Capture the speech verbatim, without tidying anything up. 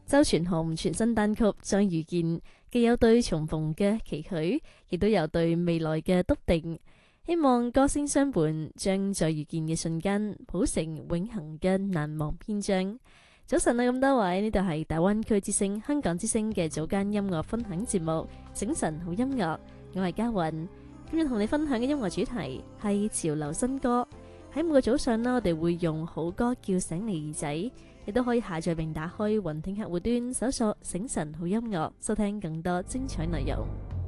周傳雄全新單曲《再遇見》，既有對重逢嘅期許，亦都有對未來嘅篤定。希望歌聲相伴，將再遇見嘅瞬間譜成永恒嘅難忘篇章。早晨啊，咁多位，呢度係大灣區之聲、香港之聲嘅早間音樂分享節目《醒晨好音樂》，我係嘉韻。今日同你分享嘅音樂主題係潮流新歌。喺每個早上呢，我哋會用好歌叫醒你耳仔，亦都可以下載並打開雲聽客戶端，搜索醒晨好音樂，收聽更多精彩內容。